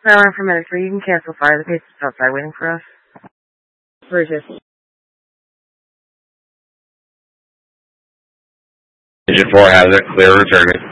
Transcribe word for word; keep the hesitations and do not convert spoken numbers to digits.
Alarm for medic three, you can cancel fire. The patient's outside waiting for us. Burgess. Engine four has it. Clear returning.